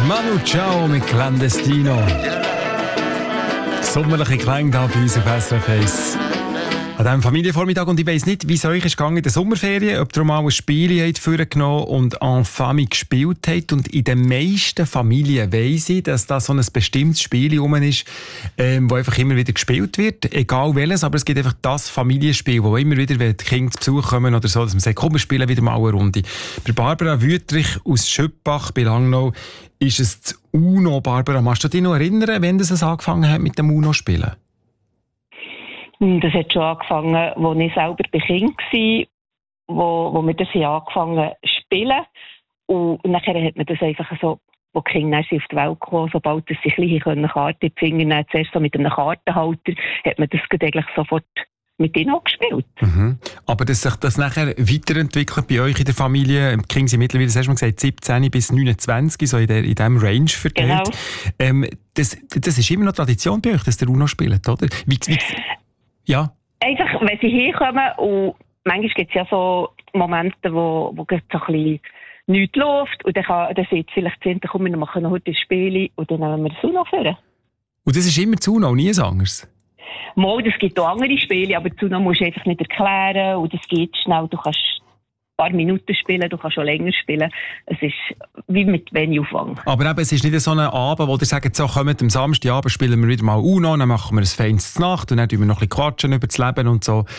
Manu Chao mit Clandestino. Sommerliche Klänge da bei uns auf SRF 1. An diesem Familienvormittag, und ich weiss nicht, wie es euch ist gegangen in der Sommerferien, ob ihr mal ein Spiel vorgenommen und en famille gespielt habt. Und in den meisten Familien weiss ich, dass da so ein bestimmtes Spiel rum ist, wo einfach immer wieder gespielt wird, egal welches, aber es gibt einfach das Familienspiel, wo immer wieder, wenn die Kinder zu Besuch kommen oder so, dass man sagt, komm, wir spielen wieder mal eine Runde. Bei Barbara Wüttrich aus Schöppach bei Langnau ist es das UNO. Barbara, kannst du dich noch erinnern, wenn es angefangen hat mit dem UNO-Spielen? Das hat schon angefangen, als ich selber bei Kind war, wo wir das angefangen zu spielen. Und nachher hat man das einfach so, wo die Kinder auf die Welt kamen, sobald sie ein bisschen Karten in die Finger nehmen, zuerst so mit einem Kartenhalter, hat man das eigentlich sofort mit ihnen auch gespielt. Mhm. Aber dass sich das nachher weiterentwickelt bei euch in der Familie, die Kinder sind mittlerweile, das hast du mal gesagt, 17 bis 29, so in diesem Range verteilt. Genau. Das ist immer noch Tradition bei euch, dass der UNO spielt, oder? Ja. Einfach, wenn sie herkommen, und manchmal gibt es ja so Momente, wo so ein bisschen nichts läuft, und dann sieht vielleicht die Kinder, komm, wir machen noch heute ein Spiel, und dann nehmen wir das UNO vor. Und das ist immer das UNO, nie ein anderes? Mal, es gibt auch andere Spiele, aber das UNO musst du einfach nicht erklären, und es geht schnell, du kannst ein paar Minuten spielen, du kannst schon länger spielen. Es ist wie mit wenig Aufwand. Aber eben, es ist nicht so ein Abend, wo ihr sagt, so, kommt am Samstagabend spielen wir wieder mal UNO, dann machen wir ein feines Nacht und dann tun wir noch ein bisschen quatschen über das Leben und so.